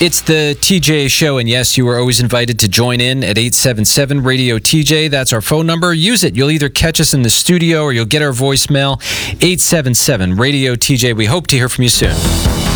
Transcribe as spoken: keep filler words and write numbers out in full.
It's the T J Show, and yes, you are always invited to join in at eight seven seven radio T J. That's our phone number. Use it. You'll either catch us in the studio or you'll get our voicemail, eight seven seven radio T J. We hope to hear from you soon.